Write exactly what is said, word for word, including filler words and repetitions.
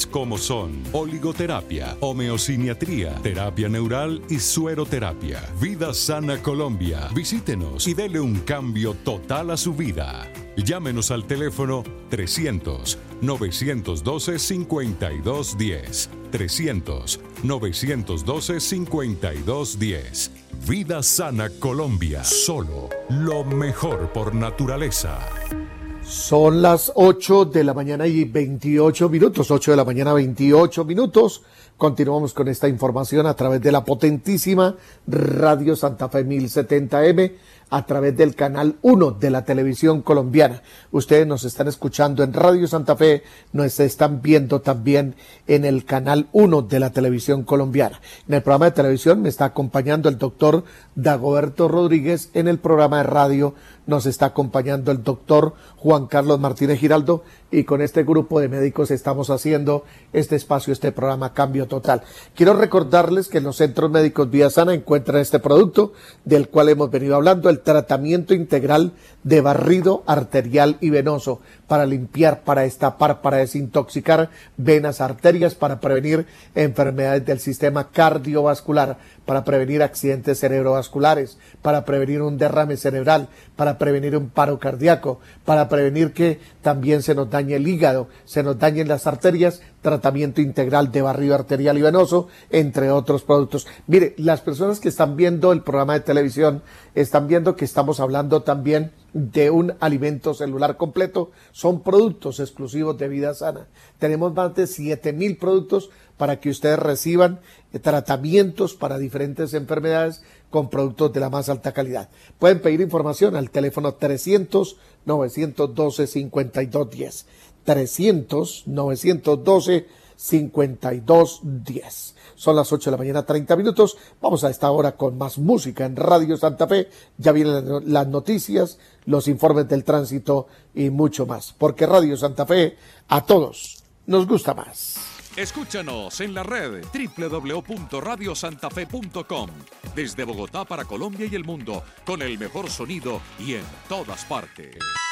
como son oligoterapia, homeosiniatría, terapia neural y sueroterapia. Vida Sana Colombia. Visítenos y dele un cambio total a su vida. Llámenos al teléfono trescientos, novecientos doce, cincuenta y dos diez. trescientos, novecientos doce, cincuenta y dos diez. Vida Sana Colombia. Solo lo mejor por naturaleza. Son las ocho de la mañana y veintiocho minutos, ocho de la mañana veintiocho minutos. Continuamos con esta información a través de la potentísima Radio Santa Fe mil setenta eme, a través del canal uno de la televisión colombiana. Ustedes nos están escuchando en Radio Santa Fe, nos están viendo también en el canal uno de la televisión colombiana. En el programa de televisión me está acompañando el doctor Dagoberto Rodríguez, en el programa de radio nos está acompañando el doctor Juan Carlos Martínez Giraldo, y con este grupo de médicos estamos haciendo este espacio, este programa Cambio Total. Quiero recordarles que en los centros médicos Vida Sana encuentran este producto del cual hemos venido hablando, el tratamiento integral de barrido arterial y venoso, para limpiar, para destapar, para desintoxicar venas, arterias, para prevenir enfermedades del sistema cardiovascular, para prevenir accidentes cerebrovasculares, para prevenir un derrame cerebral, para prevenir un paro cardíaco, para prevenir que también se nos dañe el hígado, se nos dañen las arterias. Tratamiento integral de barrido arterial y venoso, entre otros productos. Mire, las personas que están viendo el programa de televisión están viendo que estamos hablando también de un alimento celular completo. Son productos exclusivos de Vida Sana. Tenemos más de siete mil productos para que ustedes reciban tratamientos para diferentes enfermedades con productos de la más alta calidad. Pueden pedir información al teléfono trescientos, novecientos doce, cincuenta y dos diez. trescientos, novecientos doce, cincuenta y dos diez. Son las ocho de la mañana, treinta minutos. Vamos a esta hora con más música en Radio Santa Fe. Ya vienen las noticias, los informes del tránsito y mucho más. Porque Radio Santa Fe, a todos nos gusta más. Escúchanos en la red doble u doble u doble u punto radio santa fe punto com. Desde Bogotá para Colombia y el mundo, con el mejor sonido y en todas partes.